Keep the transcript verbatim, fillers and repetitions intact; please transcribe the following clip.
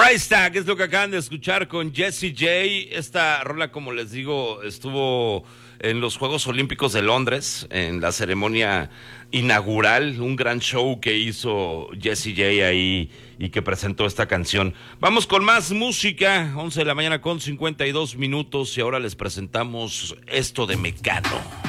Price Tag es lo que acaban de escuchar con Jessie J. Esta rola, como les digo, estuvo en los Juegos Olímpicos de Londres, en la ceremonia inaugural, un gran show que hizo Jessie J ahí y que presentó esta canción. Vamos con más música, once de la mañana con cincuenta y dos minutos, y ahora les presentamos esto de Mecano.